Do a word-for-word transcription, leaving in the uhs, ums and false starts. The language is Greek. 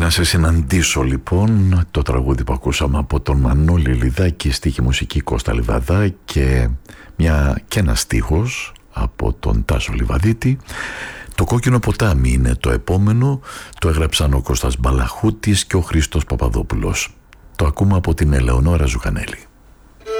Να σε συναντήσω λοιπόν, το τραγούδι που ακούσαμε από τον Μανώλη Λιδάκη, στίχη μουσική Κώστα Λιβαδά και, μια, και ένας στίχος από τον Τάσο Λιβαδίτη. Το κόκκινο ποτάμι είναι το επόμενο, το έγραψαν ο Κώστας Μπαλαχούτης και ο Χρήστος Παπαδόπουλος. Το ακούμε από την Ελεονόρα Ζουχανέλη.